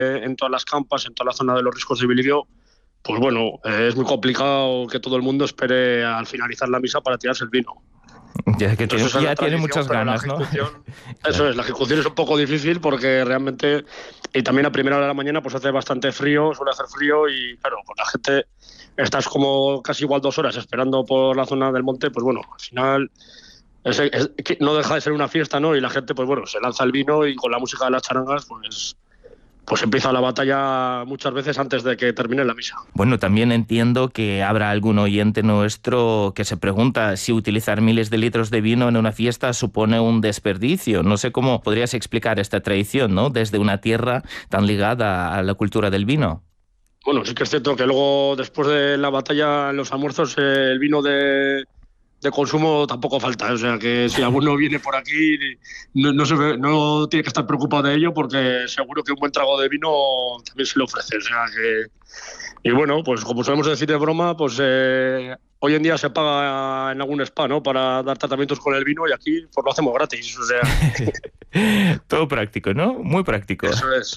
en todas las campas, en toda la zona de los riscos de Bilibio, pues bueno, es muy complicado que todo el mundo espere al finalizar la misa para tirarse el vino. Ya que Entonces esa es la ya tiene tradición, muchas pero la ganas, ¿no? ejecución, eso Claro. es, la ejecución es un poco difícil porque realmente, y también a primera hora de la mañana pues hace bastante frío, suele hacer frío y claro, pues la gente, estás como casi igual 2 horas esperando por la zona del monte, pues bueno, al final que no deja de ser una fiesta, ¿no? Y la gente pues bueno, se lanza el vino y con la música de las charangas pues empieza la batalla muchas veces antes de que termine la misa. Bueno, también entiendo que habrá algún oyente nuestro que se pregunta si utilizar miles de litros de vino en una fiesta supone un desperdicio. No sé cómo podrías explicar esta tradición, ¿no? Desde una tierra tan ligada a la cultura del vino. Bueno, sí que es cierto que luego, después de la batalla, en los almuerzos, el vino de consumo tampoco falta. O sea, que si alguno viene por aquí, no tiene que estar preocupado de ello porque seguro que un buen trago de vino también se le ofrece. O sea, que... Y bueno, pues como solemos decir de broma, pues hoy en día se paga en algún spa, ¿no? Para dar tratamientos con el vino y aquí pues lo hacemos gratis. O sea, Todo práctico, ¿no? Muy práctico. eso es.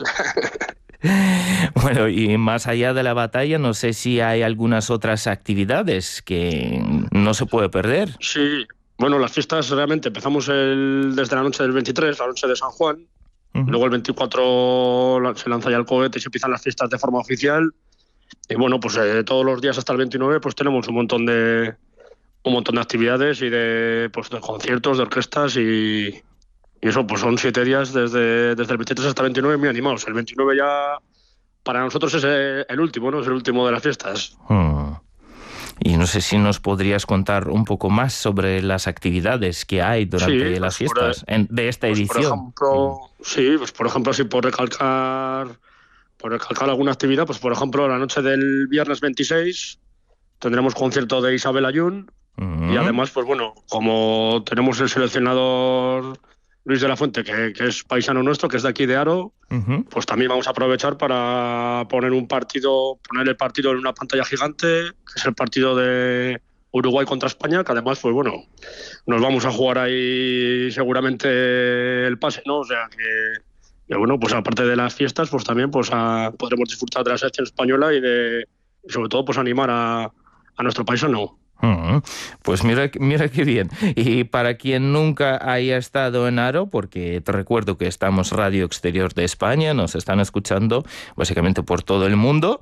Bueno, y más allá de la batalla, no sé si hay algunas otras actividades que no se puede perder. Sí, bueno, las fiestas realmente empezamos desde la noche del 23, la noche de San Juan. Ujú. Luego el 24 se lanza ya el cohete y se empiezan las fiestas de forma oficial. Y bueno, pues todos los días hasta el 29 pues tenemos un montón de actividades y de conciertos, de orquestas y eso pues son 7 días desde el 23 hasta el 29 muy animados. El 29 ya para nosotros es el último, ¿no? Es el último de las fiestas. Mm. Y no sé si nos podrías contar un poco más sobre las actividades que hay Sí, durante las pues fiestas de esta por edición. ejemplo, sí, pues por ejemplo, si por recalcar alguna actividad, pues por ejemplo, la noche del viernes 26 tendremos concierto de Isabel Ayun y Mm. además, pues bueno, como tenemos el seleccionador Luis de la Fuente, que es paisano nuestro, que es de aquí de Aro, Ujú. pues también vamos a aprovechar para poner el partido en una pantalla gigante, que es el partido de Uruguay contra España, que además, pues bueno, nos vamos a jugar ahí seguramente el pase, ¿no? O sea que bueno, pues aparte de las fiestas, pues también podremos disfrutar de la selección española y sobre todo pues animar a nuestro paisano. Mm. Pues mira qué bien. Y para quien nunca haya estado en Aro, porque te recuerdo que estamos Radio Exterior de España, nos están escuchando básicamente por todo el mundo,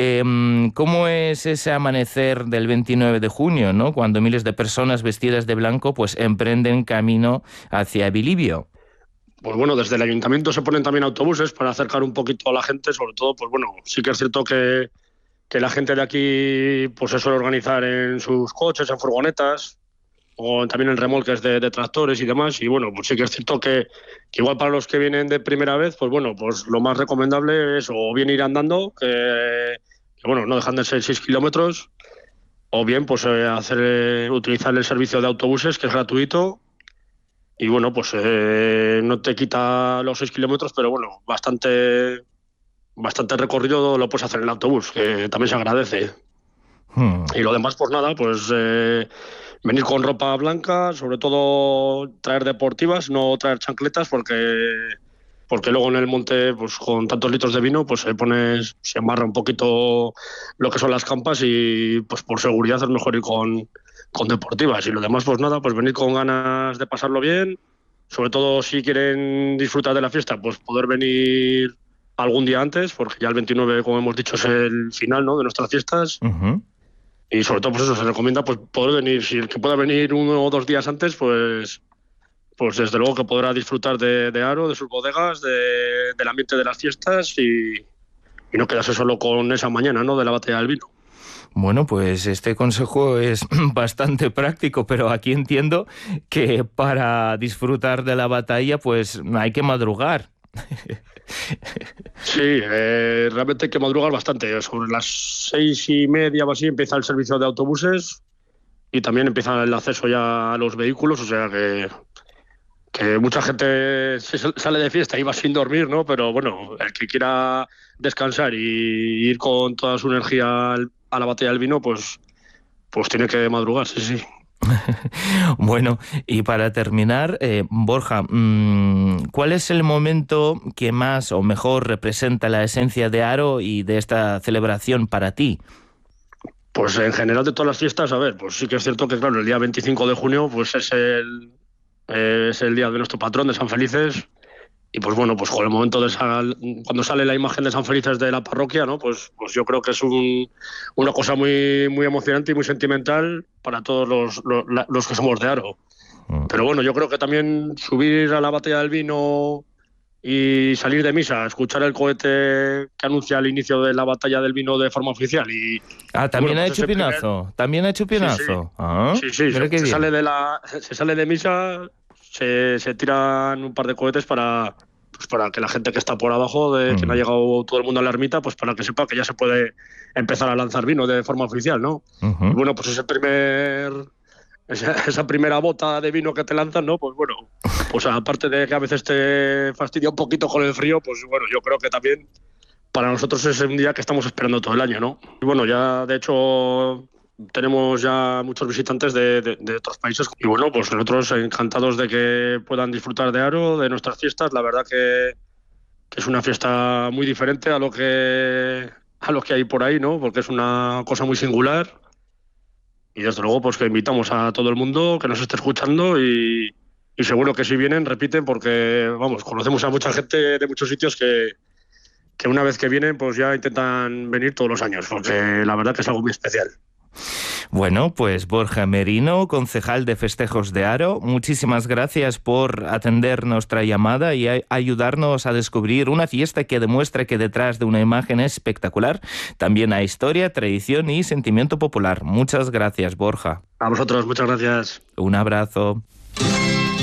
¿cómo es ese amanecer del 29 de junio, ¿no? Cuando miles de personas vestidas de blanco pues emprenden camino hacia Bilibio? Pues bueno, desde el ayuntamiento se ponen también autobuses para acercar un poquito a la gente, sobre todo, pues bueno, sí que es cierto que la gente de aquí pues se suele organizar en sus coches, en furgonetas, o también en remolques de tractores y demás. Y bueno, pues sí que es cierto que igual para los que vienen de primera vez, pues bueno, pues lo más recomendable es o bien ir andando, que bueno, no dejan de ser 6 kilómetros, o bien pues utilizar el servicio de autobuses, que es gratuito. Y bueno, pues no te quita los 6 kilómetros, pero bueno, bastante recorrido lo puedes hacer en el autobús, que también se agradece. Hmm. Y lo demás, pues nada, pues venir con ropa blanca, sobre todo traer deportivas, no traer chancletas, porque luego en el monte, pues con tantos litros de vino, pues se amarra un poquito lo que son las campas y pues por seguridad es mejor ir con deportivas. Y lo demás, pues nada, pues venir con ganas de pasarlo bien, sobre todo si quieren disfrutar de la fiesta, pues poder venir algún día antes, porque ya el 29, como hemos dicho, es el final, ¿no?, de nuestras fiestas. Ujú. Y sobre todo, pues eso, se recomienda pues poder venir, si el que pueda venir 1 o 2 días antes, pues desde luego que podrá disfrutar de Aro, de sus bodegas, del ambiente de las fiestas y no quedarse solo con esa mañana, ¿no?, de la batalla del vino. Bueno, pues este consejo es bastante práctico, pero aquí entiendo que para disfrutar de la batalla, pues hay que madrugar. Sí, realmente hay que madrugar bastante. Sobre las 6:30 o así empieza el servicio de autobuses y también empieza el acceso ya a los vehículos, o sea que mucha gente sale de fiesta y va sin dormir, ¿no? Pero bueno, el que quiera descansar y ir con toda su energía a la batalla del vino, pues tiene que madrugar, sí, sí. Bueno, y para terminar, Borja, ¿cuál es el momento que más o mejor representa la esencia de Aro y de esta celebración para ti? Pues en general de todas las fiestas, a ver, pues sí que es cierto que, claro, el día 25 de junio pues es el día de nuestro patrón, de San Felices. Y pues bueno, pues con el momento cuando sale la imagen de San Felices de la parroquia, ¿no? Pues yo creo que es una cosa muy, muy emocionante y muy sentimental para todos los que somos de Aro. Pero bueno, yo creo que también subir a la batalla del vino y salir de misa, escuchar el cohete que anuncia el inicio de la batalla del vino de forma oficial también bueno, ha pues hecho pinazo, también ha hecho pinazo. Sí, se sale de misa, se tiran un par de cohetes para que la gente que está por abajo, que no ha llegado todo el mundo a la ermita, pues para que sepa que ya se puede empezar a lanzar vino de forma oficial, ¿no? Y bueno, pues esa primera bota de vino que te lanzan, ¿no? Pues bueno, pues aparte de que a veces te fastidia un poquito con el frío, pues bueno, yo creo que también para nosotros es un día que estamos esperando todo el año, ¿no? Y bueno, ya de hecho tenemos ya muchos visitantes de otros países y bueno, pues nosotros encantados de que puedan disfrutar de Aro, de nuestras fiestas. La verdad que es una fiesta muy diferente a lo que hay por ahí, ¿no? Porque es una cosa muy singular y desde luego pues que invitamos a todo el mundo que nos esté escuchando y seguro que si vienen repiten porque, vamos, conocemos a mucha gente de muchos sitios que una vez que vienen pues ya intentan venir todos los años, porque la verdad que es algo muy especial. Bueno, pues Borja Merino, concejal de Festejos de Aro, muchísimas gracias por atender nuestra llamada y ayudarnos a descubrir una fiesta que demuestra que detrás de una imagen espectacular también hay historia, tradición y sentimiento popular. Muchas gracias, Borja. A vosotros, muchas gracias. Un abrazo.